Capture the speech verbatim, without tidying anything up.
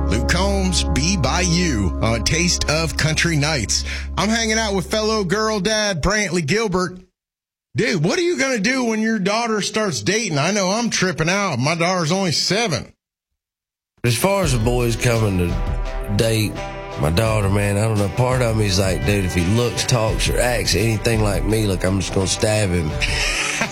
Luke Combs, Be By You on Taste of Country Nights. I'm hanging out with fellow girl dad Brantley Gilbert. Dude, what are you going to do when your daughter starts dating? I know I'm tripping out. My daughter's only seven. As far as the boys coming to date my daughter, man, I don't know. Part of me is like, dude, if he looks, talks, or acts anything like me, like I'm just going to stab him.